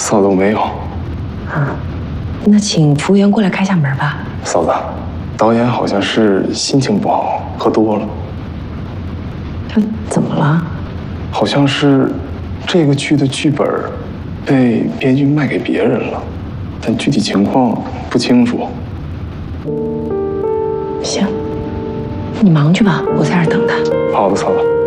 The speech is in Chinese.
嫂子，我没有。 啊，那请服务员过来开下门吧。 嫂子，导演好像是心情不好，喝多了。 他怎么了？ 好像是这个剧的剧本被编剧卖给别人了，但具体情况不清楚。 行，你忙去吧，我在这儿等他。 好的，嫂子。